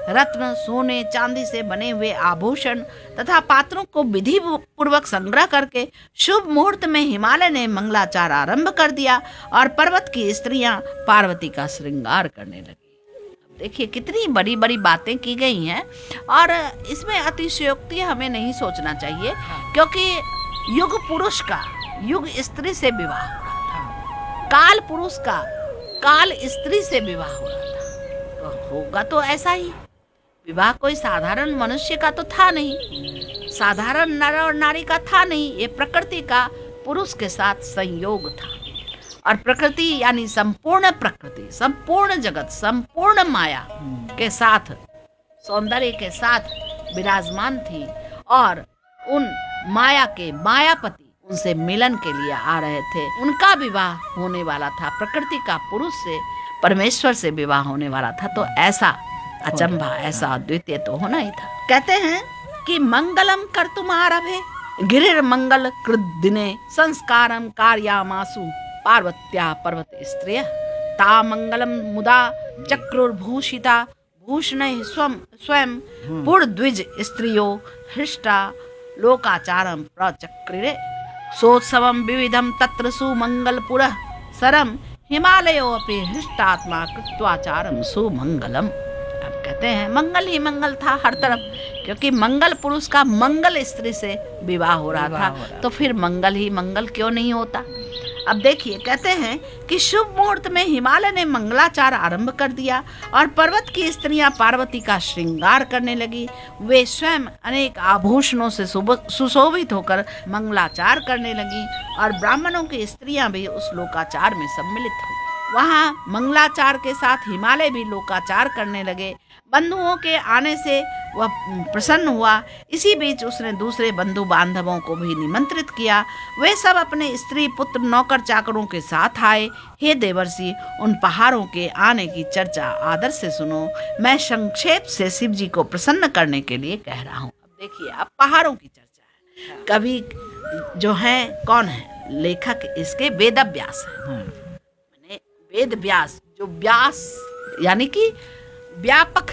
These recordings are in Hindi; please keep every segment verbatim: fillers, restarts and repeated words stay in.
रत्न, सोने, चांदी से बने हुए आभूषण तथा पात्रों को विधि पूर्वक संग्रह करके शुभ मुहूर्त में हिमालय ने मंगलाचार आरंभ कर दिया और पर्वत की स्त्रियां पार्वती का श्रृंगार करने लगी। देखिए कितनी बड़ी बड़ी बातें की गई हैं और इसमें अतिशयोक्ति हमें नहीं सोचना चाहिए, क्योंकि युग पुरुष का युग स्त्री से विवाह हो रहा था, काल पुरुष का काल स्त्री से विवाह हो रहा था। तो होगा तो ऐसा ही। विवाह कोई साधारण मनुष्य का तो था नहीं, साधारण नर और नारी का था नहीं, ये प्रकृति का पुरुष के साथ संयोग था। और प्रकृति यानी संपूर्ण प्रकृति, संपूर्ण जगत, संपूर्ण माया के साथ, सौंदर्य के साथ विराजमान थी और उन माया के मायापति उनसे मिलन के लिए आ रहे थे। उनका विवाह होने वाला था, प्रकृति का पुरुष से, परमेश्वर से विवाह होने वाला था। तो ऐसा अचंभा, ऐसा अद्वितीय तो होना ही था। कहते हैं कि मंगलम कर्तुम आरभे गिरिर मंगल कृत दिने संस्कारम कार्यामासु पार्वत्या पर्वत स्त्रिय ता मंगलम मुदा चक्रुर्भूषिता भूषण स्वयं स्वयं पुर द्विज स्त्रियो हृष्टा लोकाचारम प्रचक्रिरे सोत्सवम विविधम तत्र सुमंगल पुरः सरम हिमालयो अपि हृष्टात्मा कृत्वाचारम सुमंगलम। अब कहते हैं मंगल ही मंगल था हर तरफ, क्योंकि मंगल पुरुष का मंगल स्त्री से विवाह हो रहा था, तो फिर मंगल ही मंगल क्यों नहीं होता। अब देखिए कहते हैं कि शुभ मुहूर्त में हिमालय ने मंगलाचार आरंभ कर दिया और पर्वत की स्त्रियां पार्वती का श्रृंगार करने लगी। वे स्वयं अनेक आभूषणों से सुशोभित होकर मंगलाचार करने लगी और ब्राह्मणों की स्त्रियां भी उस लोकाचार में सम्मिलित हुई। वहां मंगलाचार के साथ हिमालय भी लोकाचार करने लगे। बंधुओं के आने से वह प्रसन्न हुआ। इसी बीच उसने दूसरे बंधु बांधवों को भी निमंत्रित किया। वे सब अपने स्त्री पुत्र नौकर चाकरों के साथ आए। हे देवर्षि, उन पहाड़ों के आने की चर्चा आदर से सुनो। मैं संक्षेप से शिव जी को प्रसन्न करने के लिए कह रहा हूँ। अब देखिए, अब पहाड़ों की चर्चा है। कवि जो है कौन है? लेखक इसके वेद व्यास है। मैंने वेद व्यास, जो व्यास यानी कि व्यापक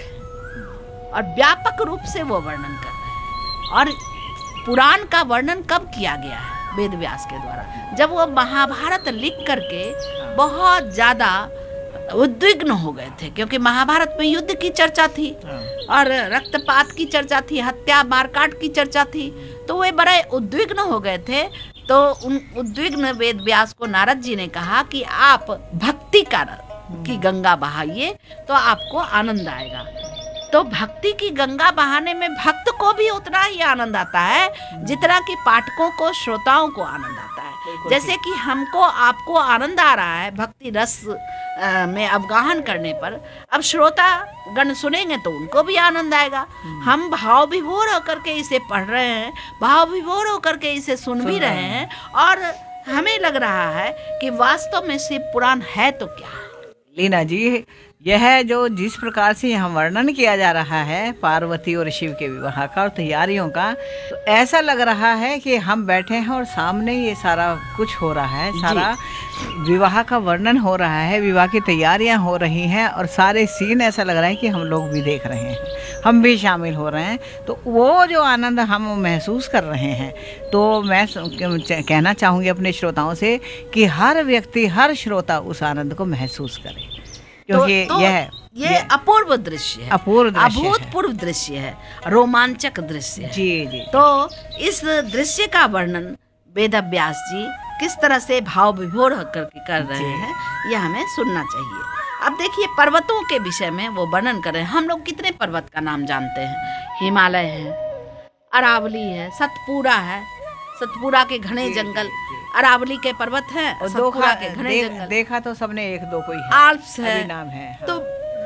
और व्यापक रूप से वो वर्णन कर रहे हैं। और पुराण का वर्णन कब किया गया है? वेद व्यास के द्वारा, जब वो महाभारत लिख करके बहुत ज्यादा उद्विग्न हो गए थे, क्योंकि महाभारत में युद्ध की चर्चा थी और रक्तपात की चर्चा थी, हत्या मारकाट की चर्चा थी, तो वे बड़े उद्विग्न हो गए थे। तो उन उद्विग्न वेद व्यास को नारद जी ने कहा कि आप भक्ति का की गंगा बहाइए तो आपको आनंद आएगा। तो भक्ति की गंगा बहाने में भक्त को भी उतना ही आनंद आता है जितना कि पाठकों को, श्रोताओं को आनंद आता है। जैसे कि हमको आपको आनंद आ रहा है भक्ति रस में अवगाहन करने पर, अब श्रोता गण सुनेंगे तो उनको भी आनंद आएगा। हम भाव विभोर होकर के इसे पढ़ रहे हैं, भाव विभोर होकर के इसे सुन भी रहे हैं और हमें लग रहा है कि वास्तव में शिव पुराण है तो क्या है। लीना जी, यह जो जिस प्रकार से यहाँ वर्णन किया जा रहा है पार्वती और शिव के विवाह का और तैयारियों का, तो ऐसा लग रहा है कि हम बैठे हैं और सामने ये सारा कुछ हो रहा है, सारा विवाह का वर्णन हो रहा है, विवाह की तैयारियां हो रही हैं और सारे सीन ऐसा लग रहा है कि हम लोग भी देख रहे हैं, हम भी शामिल हो रहे हैं। तो वो जो आनंद हम महसूस कर रहे हैं, तो मैं कहना चाहूँगी अपने श्रोताओं से कि हर व्यक्ति, हर श्रोता उस आनंद को महसूस करे, क्योंकि तो, तो यह ये अपूर्व दृश्य है, अपूर्व दृश्य है, अभूतपूर्व दृश्य है, रोमांचक दृश्य है। जी जी। तो इस दृश्य का वर्णन वेद व्यास जी किस तरह से भाव विभोर होकर के कर रहे हैं, यह हमें सुनना चाहिए। अब देखिए, पर्वतों के विषय में वो वर्णन कर रहे हैं। हम लोग कितने पर्वत का नाम जानते हैं? हिमालय है, अरावली है, सतपुरा है, सतपुरा के घने जंगल, अरावली के पर्वत है, और सतपुरा के घने देख, जंगल, देखा तो सबने एक दो कोई है, आल्प्स है, नाम है। हाँ। तो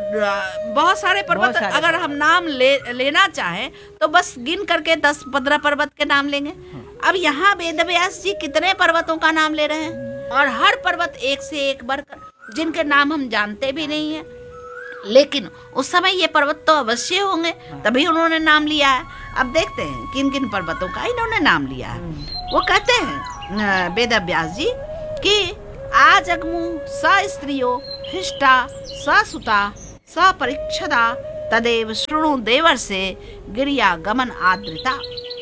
बहुत सारे पर्वत, अगर हम नाम ले लेना चाहें तो बस गिन करके दस पंद्रह पर्वत के नाम लेंगे। अब यहाँ वेद व्यास जी कितने पर्वतों का नाम ले रहे हैं, और हर पर्वत एक से एक बढ़कर, जिनके नाम हम जानते भी नहीं है, लेकिन उस समय ये पर्वत तो अवश्य होंगे, तभी उन्होंने नाम लिया है। अब देखते हैं किन किन पर्वतों का इन्होंने नाम लिया है। वो कहते हैं वेद व्यास जी कि आजगमु स स्त्रियो हृष्टा स सुता स परीक्षदा तदेव शृणु देवर्षे गिरिया गमन आद्रिता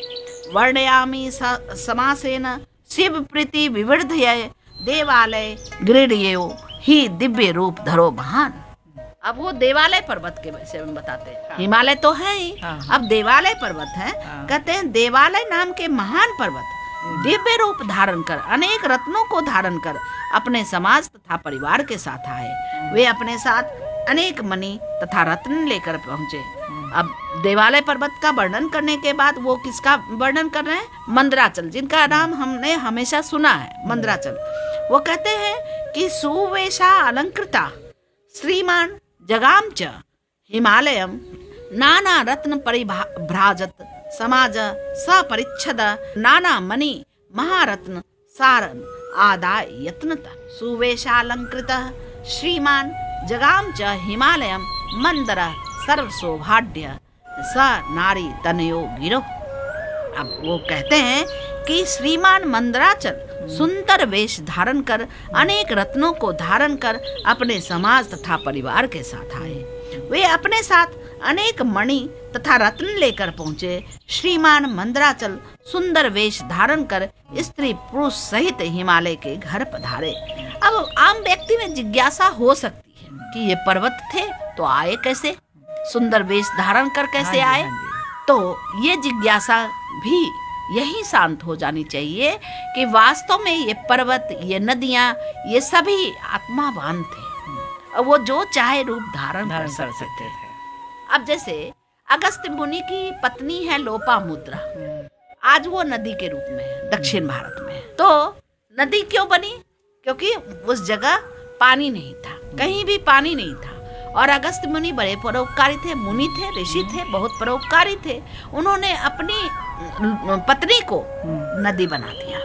वर्णयामि स- समासेन शिव प्रीति विवर्धय देवालय गिरियो ही दिव्य रूप धरो महान। अब वो देवालय पर्वत के विषय में बताते हैं। हाँ। हिमालय तो है ही, हाँ। अब देवालय पर्वत है। हाँ। कहते हैं देवालय नाम के महान पर्वत दिव्य रूप धारण कर अनेक रत्नों को धारण कर अपने समाज तथा परिवार के साथ आए। वे अपने साथ अनेक मणि तथा रत्न लेकर पहुंचे। अब देवालय पर्वत का वर्णन करने के बाद वो किसका वर्णन कर रहे हैं? मंदराचल, जिनका नाम हमने हमेशा सुना है, मंदराचल। वो कहते हैं कि सुवेशा अलंकृता श्रीमान जगाम च हिमालयम नाना रत्न परिभ्राजत समाज सपरिच्छद नाना मणि महारत्न सारन आदाय यत्नता सुवेशालंकृत श्रीमान जगाम च हिमालयम मंदर सर्व सौभाग्य स नारी तनयो गिरो। अब वो कहते हैं कि श्रीमान मंदराचल सुंदर वेश धारण कर अनेक रत्नों को धारण कर अपने समाज तथा परिवार के साथ आए। वे अपने साथ अनेक मणि तथा रत्न लेकर पहुंचे। श्रीमान मंदराचल सुंदर वेश धारण कर स्त्री पुरुष सहित हिमालय के घर पधारे। अब आम व्यक्ति में जिज्ञासा हो सकती है कि ये पर्वत थे तो आए कैसे, सुंदर वेश धारण कर कैसे हाँ जी, आए। हाँ जी। तो ये जिज्ञासा भी यही शांत हो जानी चाहिए कि वास्तव में ये पर्वत, ये नदियां, ये सभी आत्मावान थे और वो जो चाहे रूप धारण कर धारण कर सकते सकते थे। थे। अब जैसे अगस्त्य मुनि की पत्नी है लोपामुद्रा, आज वो नदी के रूप में है दक्षिण भारत में। तो नदी क्यों बनी? क्योंकि उस जगह पानी नहीं था, कहीं भी पानी नहीं था। और अगस्त्य मुनि बड़े परोपकारी थे, मुनि थे, ऋषि थे, बहुत परोपकारी थे। उन्होंने अपनी पत्नी को नदी बना दिया।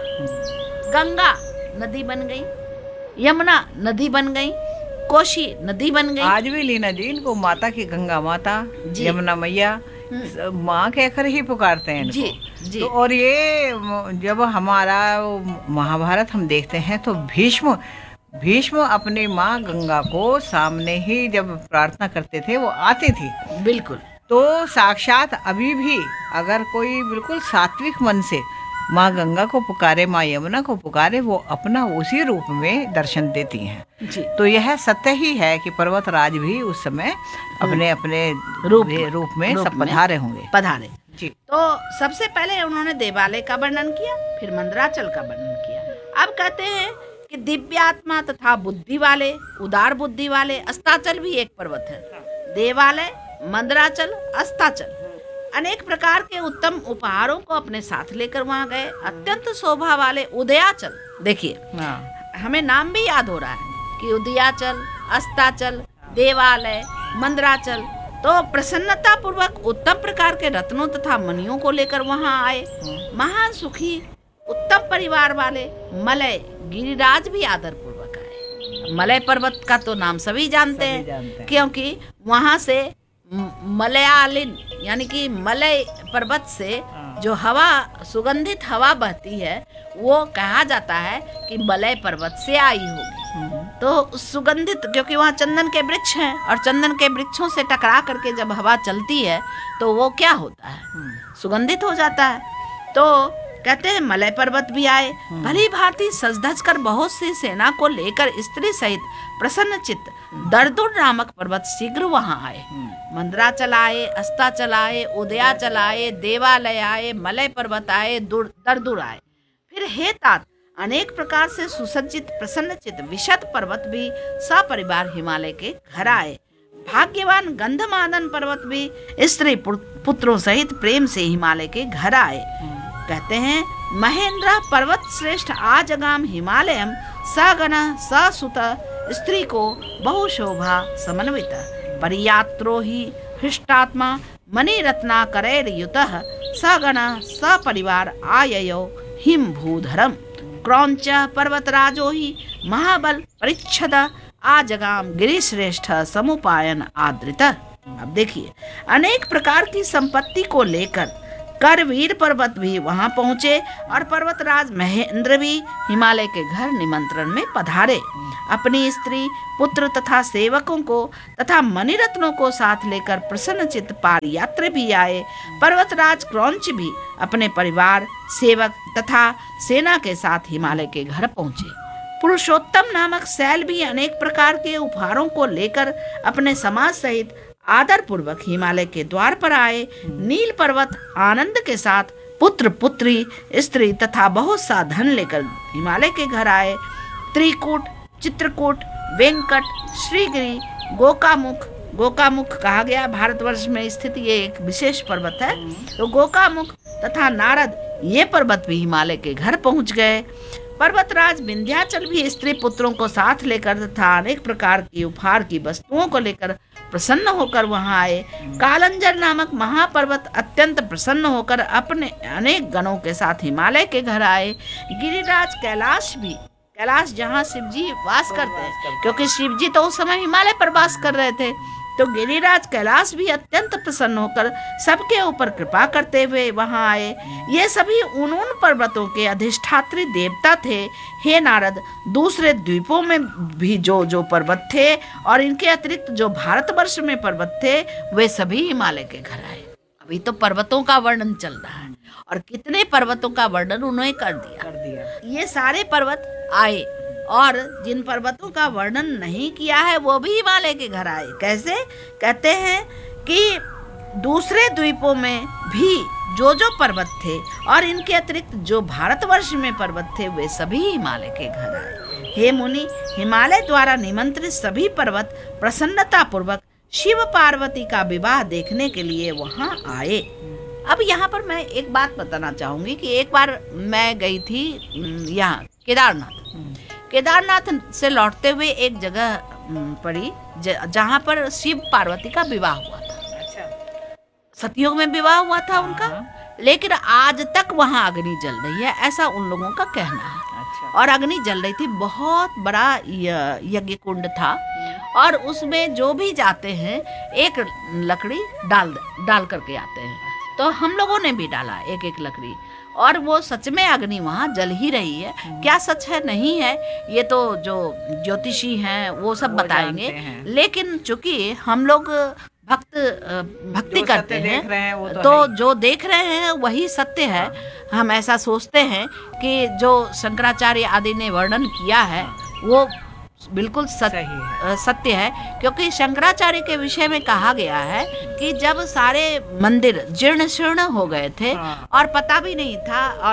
गंगा नदी बन गई, यमुना नदी बन गई, कोशी नदी बन गई। आज भी लीना जी इनको माता की गंगा माता, जी। यमुना मैया सब माँ कहकर ही पुकारते हैं इनको। जी जी तो और ये म- जब हमारा वो महाभारत हम देखते हैं तो भीष्म भीष्म अपनी माँ गंगा को सामने ही जब प्रार्थना करते थे वो आती थी। बिल्कुल। तो साक्षात अभी भी अगर कोई बिल्कुल सात्विक मन से माँ गंगा को पुकारे, माँ यमुना को पुकारे, वो अपना उसी रूप में दर्शन देती हैं। जी तो यह सत्य ही है कि पर्वतराज भी उस समय अपने अपने रूप वे- रूप में रूप सब में पधारे होंगे। पधारे। जी। तो सबसे पहले उन्होंने देवालय का वर्णन किया, फिर मंदराचल का वर्णन किया। अब कहते हैं कि दिव्यात्मा तथा बुद्धि वाले, उदार बुद्धि वाले, अस्ताचल भी एक पर्वत है। देवालय, मंदराचल, अस्ताचल अनेक प्रकार के उत्तम उपहारों को अपने साथ लेकर वहां गए। अत्यंत शोभा वाले उदयाचल, देखिए हाँ। हमें नाम भी याद हो रहा है कि उदयाचल, अस्ताचल, देवालय, मंदराचल, तो प्रसन्नता पूर्वक उत्तम प्रकार के रत्नों तथा मणियों को लेकर वहां आए। महान सुखी उत्तम परिवार वाले मलय गिरिराज भी आदर पूर्वक आए। मलय पर्वत का तो नाम सभी जानते सभी हैं, जानते हैं। क्योंकि वहां से म- मलयालिन यानी कि मलय पर्वत से हाँ। जो हवा, सुगंधित हवा बहती है, वो कहा जाता है कि मलय पर्वत से आई होगी। तो सुगंधित, क्योंकि वहाँ चंदन के वृक्ष हैं और चंदन के वृक्षों से टकरा करके जब हवा चलती है तो वो क्या होता है, सुगंधित हो जाता है। तो कहते हैं मलय पर्वत भी आए। भली भांति सज धज कर बहुत सी सेना को लेकर स्त्री सहित प्रसन्न चित्त दरदुर नामक पर्वत शीघ्र वहां आए। मंदराचल आए, अस्ताचल आए, उदयाचल आए, देवालय आए, मलय पर्वत आए, दुर- दरदुर आए। फिर हे तात, अनेक प्रकार से सुसज्जित प्रसन्नचित विशद पर्वत भी सपरिवार हिमालय के घर आए। भाग्यवान गंधमादन पर्वत भी स्त्री पुर- पुत्रों सहित प्रेम से हिमालय के घर आए। कहते हैं महेंद्र पर्वत श्रेष्ठ आजगाम हिमालयम सगण ससुत स्त्री को बहुशोभा समन्वित परियात्रो ही हृष्टात्मा मणिरत्ना करैर युतः सगण सपरिवार आययो हिम भूधरम क्रौंच पर्वतराजो ही महाबल परिच्छद आजगाम गिरिश्रेष्ठ समुपायन आदृत। अब देखिए, अनेक प्रकार की संपत्ति को लेकर करवीर पर्वत भी वहां पहुंचे और पर्वतराज महेंद्र भी हिमालय के घर निमंत्रण में पधारे। अपनी स्त्री, पुत्र तथा सेवकों को तथा मणिरत्नों को साथ लेकर प्रसन्नचित्त पार यात्री भी आए। पर्वतराज क्रौंच भी अपने परिवार, सेवक तथा सेना के साथ हिमालय के घर पहुंचे। पुरुषोत्तम नामक सैल भी अनेक प्रकार के उपहारों को लेकर अपने समाज सहित आदर पूर्वक हिमालय के द्वार पर आए। नील पर्वत आनंद के साथ पुत्र, पुत्री, स्त्री तथा बहुत सा धन लेकर हिमालय के घर आए। त्रिकूट, चित्रकूट, वेंकट, श्रीगिरी, गोकामुख, गोकामुख कहा गया भारतवर्ष में स्थित ये एक विशेष पर्वत है, तो गोकामुख तथा नारद ये पर्वत भी हिमालय के घर पहुंच गए। पर्वतराज विंध्याचल भी स्त्री पुत्रों को साथ लेकर तथा अनेक प्रकार की उपहार की वस्तुओं को लेकर प्रसन्न होकर वहां आए। कालंजर नामक महापर्वत अत्यंत प्रसन्न होकर अपने अनेक गणों के साथ हिमालय के घर आए। गिरिराज कैलाश भी, कैलाश जहाँ शिव जी वास करते हैं, क्योंकि शिव जी तो उस समय हिमालय पर वास कर रहे थे, तो गिरिराज कैलाश भी अत्यंत प्रसन्न होकर सबके ऊपर कृपा करते हुए वहां आए। ये सभी उन उन पर्वतों के अधिष्ठात्री देवता थे। हे नारद, दूसरे द्वीपों में भी जो जो पर्वत थे और इनके अतिरिक्त जो भारतवर्ष में पर्वत थे, वे सभी हिमालय के घर आए। अभी तो पर्वतों का वर्णन चल रहा है और कितने पर्वतों का वर्णन उन्होंने कर दिया कर दिया ये सारे पर्वत आए और जिन पर्वतों का वर्णन नहीं किया है वो भी हिमालय के घर आए। कैसे? कहते हैं कि दूसरे द्वीपों में भी जो जो पर्वत थे और इनके अतिरिक्त जो भारतवर्ष में पर्वत थे, वे सभी हिमालय के घर आए। हे मुनि, हिमालय द्वारा निमंत्रित सभी पर्वत प्रसन्नता पूर्वक शिव पार्वती का विवाह देखने के लिए वहां आए। अब यहाँ पर मैं एक बात बताना चाहूंगी कि एक बार मैं गई थी यहाँ केदारनाथ। केदारनाथ से लौटते हुए एक जगह पड़ी जहाँ पर शिव पार्वती का विवाह हुआ था। अच्छा। सतयुग में विवाह हुआ था उनका, लेकिन आज तक वहाँ अग्नि जल रही है, ऐसा उन लोगों का कहना है। अच्छा। और अग्नि जल रही थी, बहुत बड़ा यज्ञ कुंड था और उसमें जो भी जाते हैं एक लकड़ी डाल डाल करके आते हैं। तो हम लोगों ने भी डाला एक एक लकड़ी और वो सच में अग्नि वहाँ जल ही रही है। क्या सच है नहीं है ये तो जो ज्योतिषी हैं वो सब वो बताएंगे, हैं। लेकिन चूंकि हम लोग भक्त भक्ति करते हैं, हैं वो तो, तो जो देख रहे हैं वही सत्य है। हम ऐसा सोचते हैं कि जो शंकराचार्य आदि ने वर्णन किया है वो बिल्कुल सत्य है। सत्य है, क्योंकि शंकराचार्य के विषय में कहा गया है कि जब सारे मंदिर जीर्ण शीर्ण हो गए थे और पता भी नहीं था, और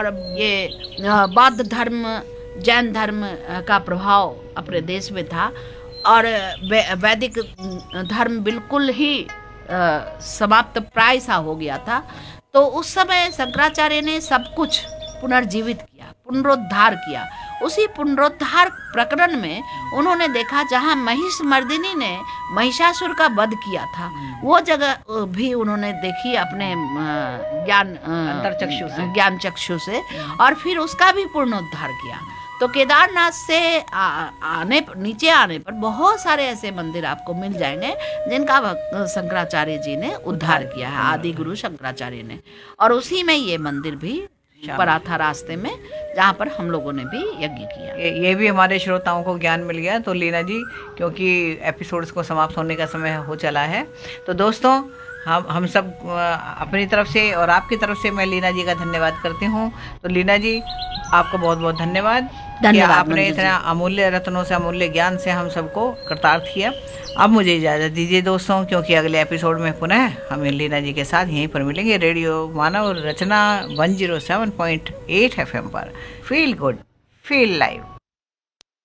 ये बौद्ध धर्म, जैन धर्म का प्रभाव अपने देश में था और वैदिक धर्म बिल्कुल ही समाप्त प्राय सा हो गया था, तो उस समय शंकराचार्य ने सब कुछ पुनर्जीवित किया, पुनरुद्धार किया। उसी पुनरुद्धार प्रकरण में उन्होंने देखा जहाँ महिष मर्दिनी ने महिषासुर का वध किया था, वो जगह भी उन्होंने देखी अपने ज्ञान अंतर्चक्षु से ज्ञान चक्षु से, और फिर उसका भी पुनरुद्धार किया। तो केदारनाथ से आ, आने नीचे आने पर बहुत सारे ऐसे मंदिर आपको मिल जाएंगे जिनका शंकराचार्य जी ने उद्धार किया है, आदि गुरु शंकराचार्य ने। और उसी में ये मंदिर भी पड़ा था रास्ते में, जहाँ पर हम लोगों ने भी यज्ञ किया। ये, ये भी हमारे श्रोताओं को ज्ञान मिल गया। तो लीना जी, क्योंकि एपिसोड्स को समाप्त होने का समय हो चला है, तो दोस्तों हम हम सब अपनी तरफ से और आपकी तरफ से मैं लीना जी का धन्यवाद करती हूँ। तो लीना जी, आपको बहुत बहुत धन्यवाद कि आपने इतना अमूल्य रत्नों से, अमूल्य ज्ञान से हम सबको कृतार्थ किया। अब मुझे इजाज़त दीजिए दोस्तों, क्योंकि अगले एपिसोड में पुनः हम लीना जी के साथ यहीं पर मिलेंगे, रेडियो मानव रचना one zero seven point eight F M पर। Feel good, feel live.